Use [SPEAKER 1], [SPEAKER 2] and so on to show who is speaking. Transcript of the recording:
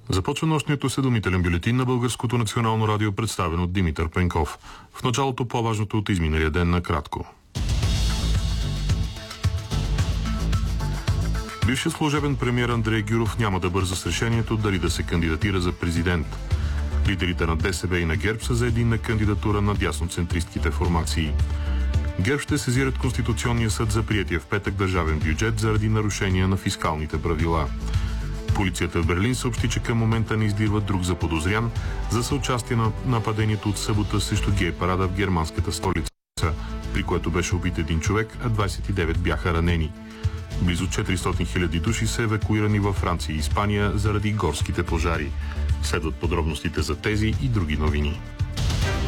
[SPEAKER 1] Започва нощният осведомителен бюлетин на Българското национално радио, представен от Димитър Пенков. В началото по-важното от изминалия ден накратко. Бившият служебен премиер Андрей Гюров няма да бърза с решението дали да се кандидатира за президент. Лидерите на ДСБ и на ГЕРБ са за единна кандидатура на дясноцентристките формации. ГЕРБ ще сезират Конституционния съд за приетия в петък държавен бюджет заради нарушения на фискалните правила. Полицията в Берлин съобщи, че към момента не издирва друг заподозрян за съучастие на нападението от събота срещу гей парада в германската столица, при което беше убит един човек, а 29 бяха ранени. Близо 400 000 души са евакуирани във Франция и Испания заради горските пожари. Следват подробностите за тези и други новини.